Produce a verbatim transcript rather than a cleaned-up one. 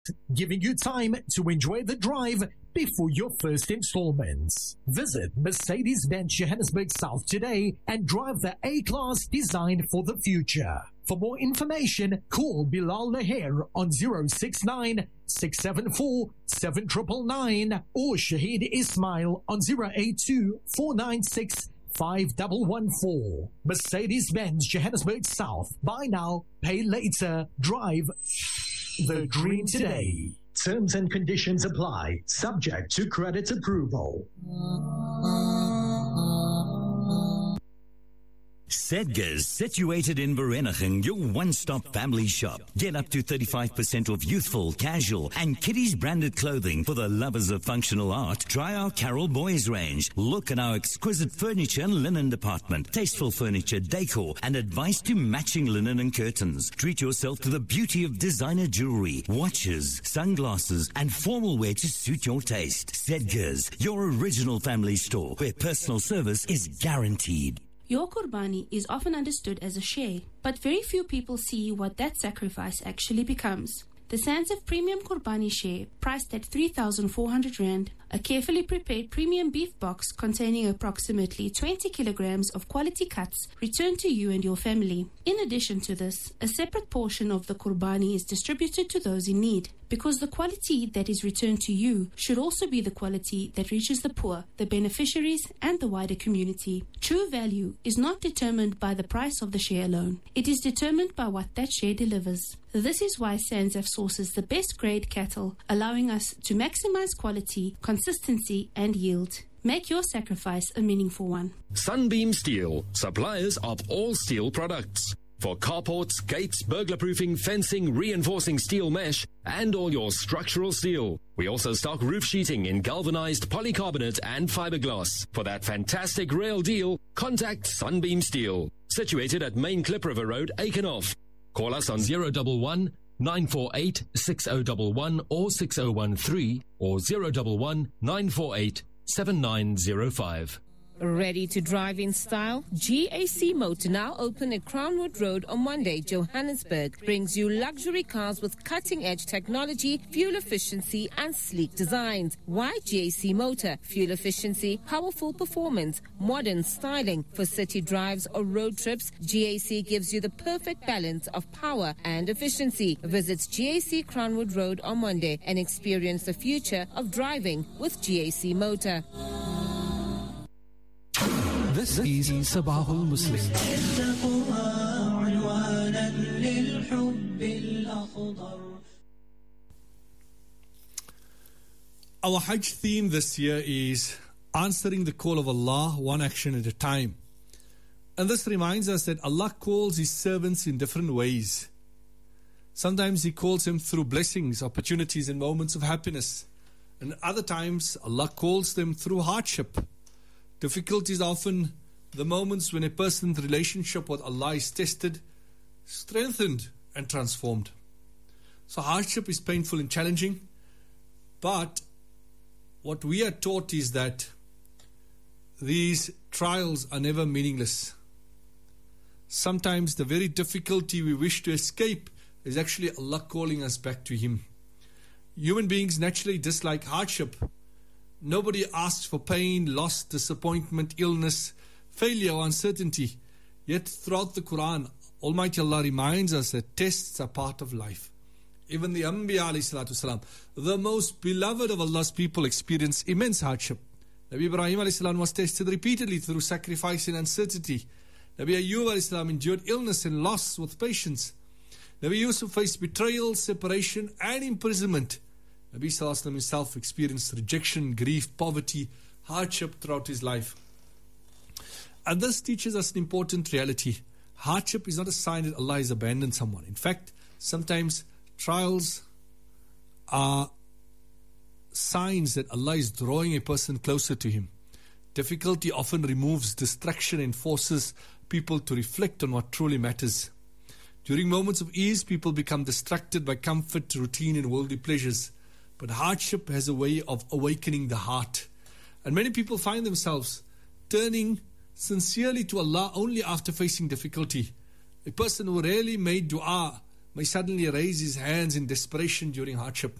giving you time to enjoy the drive before your first installments. Visit Mercedes-Benz Johannesburg South today and drive the A-Class designed for the future. For more information, call Bilal Laher on zero six nine, six seven four, seven nine nine nine or Shahid Ismail on zero eight two, four nine six, five one one four. Mercedes-Benz Johannesburg South. Buy now, pay later. Drive the dream today. Terms and conditions apply. Subject to credit approval. Sedgars, situated in Vereeniging, your one-stop family shop. Get up to thirty-five percent off youthful, casual, and kiddies branded clothing for the lovers of functional art. Try our Carol Boys range. Look at our exquisite furniture and linen department. Tasteful furniture, decor, and advice to matching linen and curtains. Treat yourself to the beauty of designer jewelry, watches, sunglasses, and formal wear to suit your taste. Sedgars, your original family store, where personal service is guaranteed. Your Qurbani is often understood as a share, but very few people see what that sacrifice actually becomes. The Sandsef Premium Qurbani share, priced at three thousand four hundred rand, a carefully prepared premium beef box containing approximately twenty kilograms of quality cuts, returned to you and your family. In addition to this, a separate portion of the Qurbani is distributed to those in need, because the quality that is returned to you should also be the quality that reaches the poor, the beneficiaries, and the wider community. True value is not determined by the price of the share alone. It is determined by what that share delivers. This is why Sandsef sources the best grade cattle, allowing us to maximize quality, consistency, and yield. Make your sacrifice a meaningful one. Sunbeam Steel, suppliers of all steel products. For carports, gates, burglar-proofing, fencing, reinforcing steel mesh, and all your structural steel. We also stock roof sheeting in galvanized polycarbonate and fiberglass. For that fantastic rail deal, contact Sunbeam Steel. Situated at Main Klip River Road, Aikenhof. Call us on zero one one, nine four eight, six zero one one or six zero one three or zero one one, nine four eight, seven nine zero five. Ready to drive in style? G A C Motor, now open at Crownwood Road on Monday, Johannesburg, brings you luxury cars with cutting-edge technology, fuel efficiency, and sleek designs. Why G A C Motor? Fuel efficiency, powerful performance, modern styling. For city drives or road trips, G A C gives you the perfect balance of power and efficiency. Visit G A C Crownwood Road on Monday and experience the future of driving with G A C Motor. This is Sabahul Muslim. Our Hajj theme this year is answering the call of Allah one action at a time. And this reminds us that Allah calls His servants in different ways. Sometimes He calls them through blessings, opportunities and moments of happiness. And other times Allah calls them through hardship. Difficulty is often the moments when a person's relationship with Allah is tested, strengthened and transformed. So hardship is painful and challenging, but what we are taught is that these trials are never meaningless. Sometimes the very difficulty we wish to escape is actually Allah calling us back to Him. Human beings naturally dislike hardship. Nobody asks for pain, loss, disappointment, illness, failure or uncertainty. Yet throughout the Quran, Almighty Allah reminds us that tests are part of life. Even the Anbiya alayhi salatu salam, the most beloved of Allah's people, experience immense hardship. Nabi Ibrahim alayhi salam was tested repeatedly through sacrifice and uncertainty. Nabi Ayyub alayhi salam endured illness and loss with patience. Nabi Yusuf faced betrayal, separation and imprisonment. Nabi Sallallahu Alaihi Wasallam himself experienced rejection, grief, poverty, hardship throughout his life. And this teaches us an important reality. Hardship is not a sign that Allah has abandoned someone. In fact, sometimes trials are signs that Allah is drawing a person closer to Him. Difficulty often removes distraction and forces people to reflect on what truly matters. During moments of ease, people become distracted by comfort, routine and worldly pleasures. But hardship has a way of awakening the heart. And many people find themselves turning sincerely to Allah only after facing difficulty. A person who rarely made dua may suddenly raise his hands in desperation during hardship.